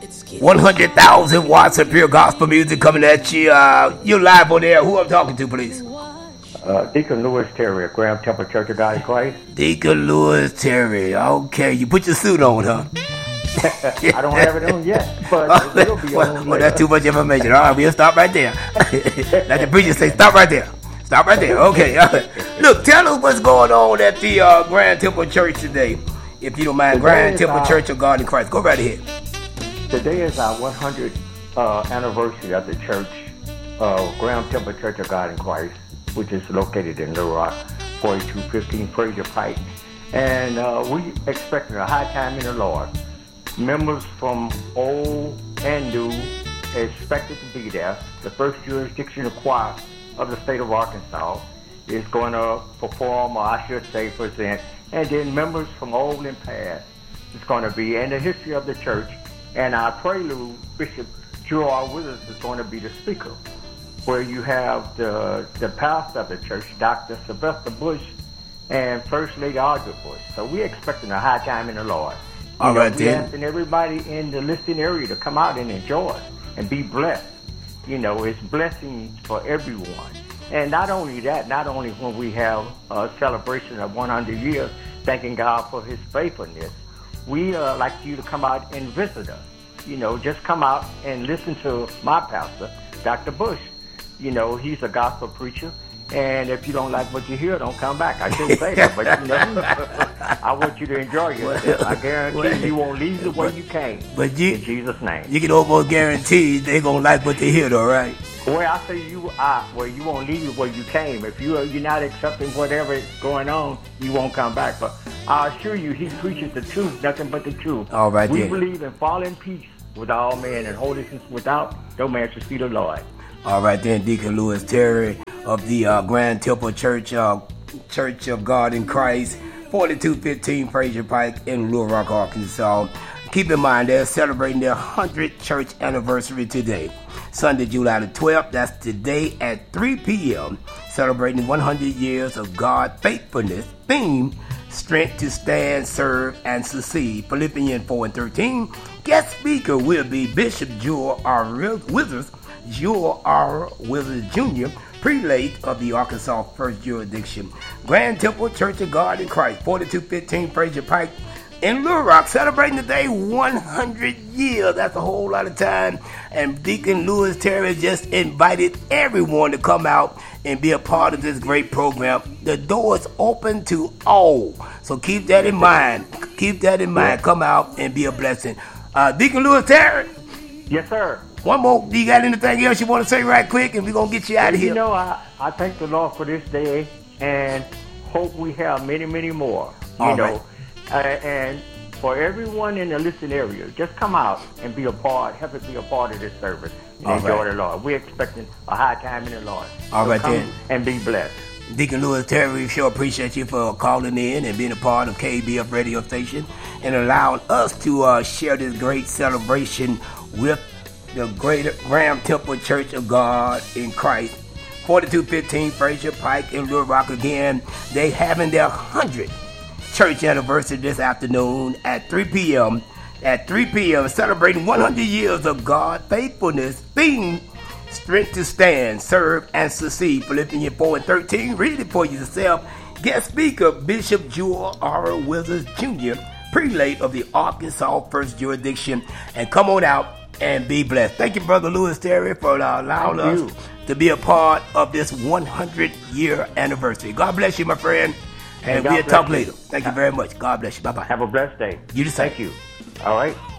100,000 watts of pure gospel music coming at you. You're live on there. Who I'm talking to, please? Deacon Lewis Terry, Graham Temple Church of God in Christ. Deacon Lewis Terry. Okay, you put your suit on, huh? I don't have it on yet, but it'll be on. Well, that's too much information. All right, we'll stop right there. Like the preacher say, stop right there. Stop right there. Okay. Look, tell us what's going on at the Grand Temple Church today, if you don't mind. Grand Temple Church of God in Christ. Go right ahead. Today is our 100th anniversary of the church, Grand Temple Church of God in Christ, which is located in Little Rock, 4215 Fraser Pike. And we expecting a high time in the Lord. Members from old and new expected to be there. The first jurisdiction choir of the state of Arkansas is going to perform, or I should say present, and then members from old and past is going to be in the history of the church. And our prelude, Bishop Joel Withers is going to be the speaker, where you have the pastor of the church, Dr. Sylvester Bush, and First Lady Audrey Bush. So we're expecting a high time in the Lord. All right, we're asking everybody in the listening area to come out and enjoy and be blessed. You know, it's blessings for everyone. And not only that, not only when we have a celebration of 100 years, thanking God for his faithfulness, we like you to come out and visit us. You know, just come out and listen to my pastor, Dr. Bush. You know, he's a gospel preacher. And if you don't like what you hear, don't come back. I shouldn't say that, but you know, I want you to enjoy yourself. I guarantee you won't leave the way you came. But in Jesus' name. You can almost guarantee they're going to like what they hear, though, right? Well, I say you won't leave the way you came. If you're not accepting whatever is going on, you won't come back. But I assure you, he preaches the truth, nothing but the truth. All right, we believe in falling peace with all men and holiness without. No man should see the Lord. All right, then, Deacon Lewis Terry of the Grand Temple Church, Church of God in Christ, 4215 Fraser Pike in Little Rock, Arkansas. Keep in mind, they're celebrating their 100th church anniversary today, Sunday, July the 12th. That's today at 3 p.m., celebrating 100 years of God's faithfulness. Theme, strength to stand, serve, and succeed. Philippians 4:13. Guest speaker will be Bishop Joel R. Withers, Joel R. Withers Jr., prelate of the Arkansas First Jurisdiction. Grand Temple Church of God in Christ, 4215 Fraser Pike in Little Rock, celebrating today 100 years. That's a whole lot of time. And Deacon Lewis Terry just invited everyone to come out and be a part of this great program. The door is open to all. So keep that in mind. Keep that in mind. Come out and be a blessing. Deacon Lewis Terry. Yes, sir. One more. Do you got anything else you want to say right quick? And we're going to get you out of here. You know, I thank the Lord for this day and hope we have many, many more. You know, and for everyone in the listening area, just come out and be a part, help us be a part of this service and enjoy the Lord. We're expecting a high time in the Lord. All right, come then. And be blessed. Deacon Lewis Terry, we sure appreciate you for calling in and being a part of KBF radio station and allowing us to share this great celebration with the Greater Graham Temple Church of God in Christ, 4215 Fraser Pike in Little Rock again. They having their 100th church anniversary this afternoon at 3 p.m. At 3 p.m. celebrating 100 years of God's faithfulness. Theme, strength to stand, serve, and succeed. Philippians 4:13. Read it for yourself. Guest speaker, Bishop Joel R. Withers Jr., prelate of the Arkansas First Jurisdiction. And come on out and be blessed. Thank you, Brother Lewis Terry, for allowing us to be a part of this 100-year anniversary. God bless you, my friend. And we'll talk later. Thank you very much. God bless you. Bye-bye. Have a blessed day. You the same. Thank you. All right.